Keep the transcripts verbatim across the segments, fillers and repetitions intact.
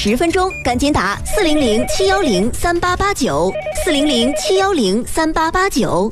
十分钟，赶紧打四零零七幺零三八八九四零零七幺零三八八九。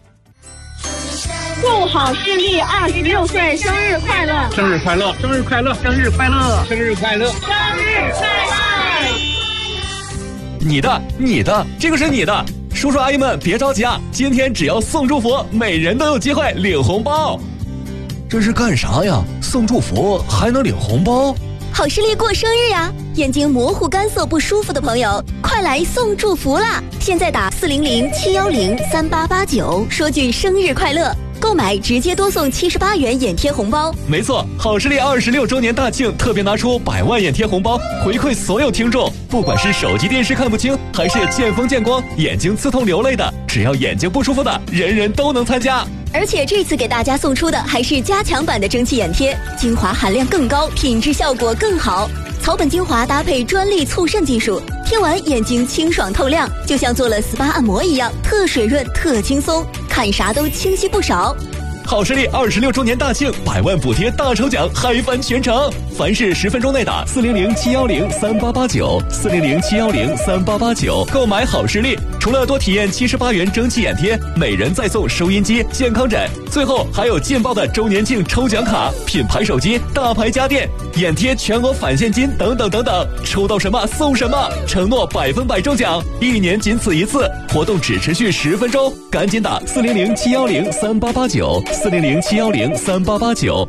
祝好视力二十六岁生日快乐！ 生日快乐！生日快乐！生日快乐！生日快乐！ 生日快乐！ 你的，你的，这个是你的。叔叔阿姨们别着急啊，今天只要送祝福，每人都有机会领红包。这是干啥呀？送祝福还能领红包？ 好视力过生日呀！眼睛模糊干涩不舒服的朋友，快来送祝福啦！现在打四零零七幺零三八八九，说句生日快乐。购买直接多送七十八元眼贴红包。 没错，好视力二十六周年大庆特别拿出百万眼贴红包，回馈所有听众。不管是手机电视看不清，还是见风见光、眼睛刺痛流泪的，只要眼睛不舒服的，人人都能参加。 而且这次给大家送出的还是加强版的蒸汽眼贴，精华含量更高，品质效果更好。草本精华搭配专利促渗技术，贴完眼睛清爽透亮，就像做了 S P A 按摩一样，特水润特轻松，看啥都清晰不少。 好视力二十六周年大庆，百万补贴大抽奖，嗨翻全城！凡是十分钟内打四零零七幺零三八八九四零零七幺零三八八九购买好视力，除了多体验七十八元蒸汽眼贴，每人再送收音机、健康枕，最后还有劲爆的周年庆抽奖卡、品牌手机、大牌家电、眼贴全额返现金等等等等，抽到什么送什么，承诺百分百中奖，一年仅此一次，活动只持续十分钟，赶紧打四零零七幺零三八八九四零零七幺零三八八九。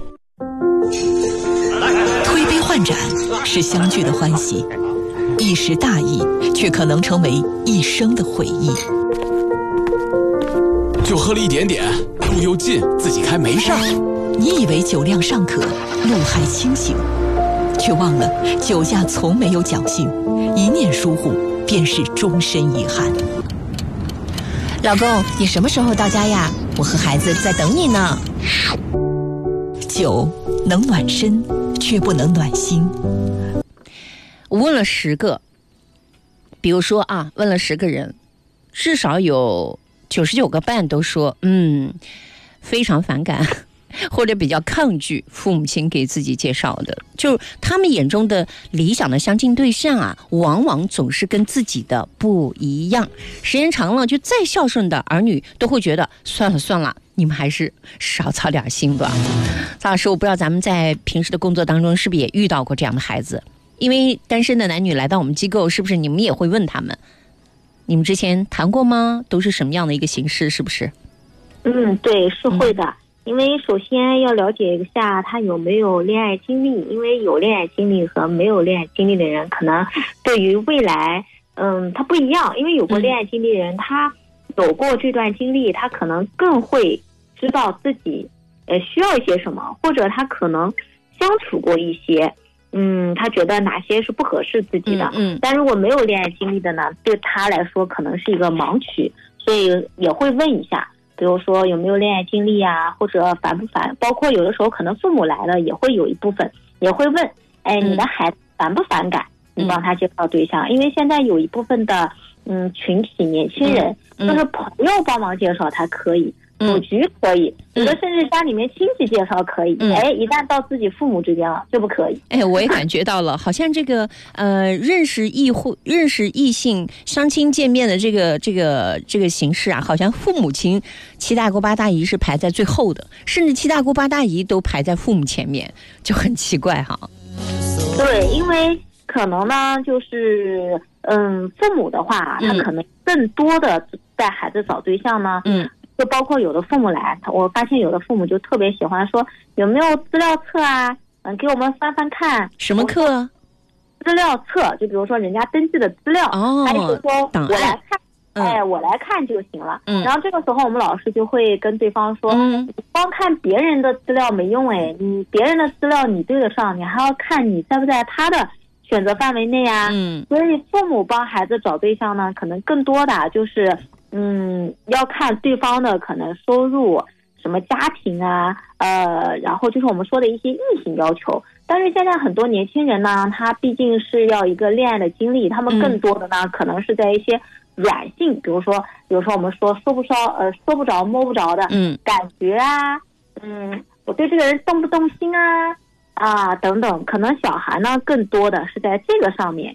推杯换盏是相聚的欢喜，一时大意却可能成为一生的回忆。 就喝了一点点，路又近，自己开没事儿。 你以为酒量尚可，路还清醒，却忘了酒驾从没有侥幸，一念疏忽便是终身遗憾。 老公，你什么时候到家呀？我和孩子在等你呢。 酒能暖身，却不能暖心。 我问了十个，比如说啊，问了十个人，至少有九十九个半都说，嗯，非常反感。或者比较抗拒父母亲给自己介绍的，就他们眼中的理想的相亲对象啊，往往总是跟自己的不一样。时间长了，就再孝顺的儿女都会觉得算了算了，你们还是少操点心吧。曹老师，我不知道咱们在平时的工作当中是不是也遇到过这样的孩子？因为单身的男女来到我们机构，是不是你们也会问他们，你们之前谈过吗？都是什么样的一个形式？是不是？ 嗯，对，是会的。嗯，因为首先要了解一下他有没有恋爱经历，因为有恋爱经历和没有恋爱经历的人，可能对于未来，嗯，他不一样。因为有过恋爱经历的人，他有过这段经历，他可能更会知道自己，呃，需要一些什么，或者他可能相处过一些，嗯，他觉得哪些是不合适自己的。 嗯，嗯， 但如果没有恋爱经历的呢，对他来说可能是一个盲区，所以也会问一下。比如说有没有恋爱经历啊，或者烦不烦，包括有的时候可能父母来了也会有一部分也会问，哎，你的孩子反不反感你帮他介绍对象。因为现在有一部分的嗯群体年轻人，就是朋友帮忙介绍他可以，组局可以，有的甚至家里面亲戚介绍可以，哎，一旦到自己父母这边了就不可以。 哎，我也感觉到了，好像这个呃认识异户、认识异性相亲见面的这个这个这个形式啊，好像父母亲七大姑八大姨是排在最后的，甚至七大姑八大姨都排在父母前面，就很奇怪哈。 对，因为可能呢，就是嗯，父母的话，他可能更多的带孩子找对象呢，嗯。就包括有的父母来，我发现有的父母就特别喜欢说有没有资料册啊，嗯，给我们翻翻看。 什么课？ 资料册，就比如说人家登记的资料， 哦， 还是说我来看，嗯，哎，我来看就行了。嗯，然后这个时候我们老师就会跟对方说，嗯，光看别人的资料没用，哎，你别人的资料你对得上，你还要看你在不在他的选择范围内啊。嗯，所以父母帮孩子找对象呢，可能更多的就是。嗯，要看对方的可能收入、什么家庭啊，呃，然后就是我们说的一些硬性要求。但是现在很多年轻人呢，他毕竟是要一个恋爱的经历，他们更多的呢，嗯，可能是在一些软性，比如说，比如说我们说说不着，呃，说不着摸不着的，嗯，感觉啊，嗯，我对这个人动不动心啊，啊等等，可能小孩呢更多的是在这个上面